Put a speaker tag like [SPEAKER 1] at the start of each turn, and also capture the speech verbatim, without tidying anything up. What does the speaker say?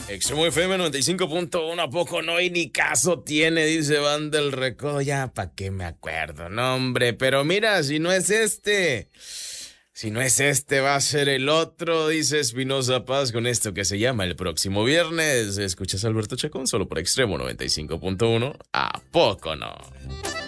[SPEAKER 1] Extremo F M noventa y cinco punto uno, ¿a poco no? Y ni caso tiene, dice Van del Recodo. Ya, ¿pa' qué me acuerdo? No, hombre, pero mira, si no es este, si no es este, va a ser el otro, dice Espinosa Paz, con esto que se llama El Próximo Viernes. Escuchas a Alberto Chacón solo por Extremo noventa y cinco punto uno. ¿A poco no?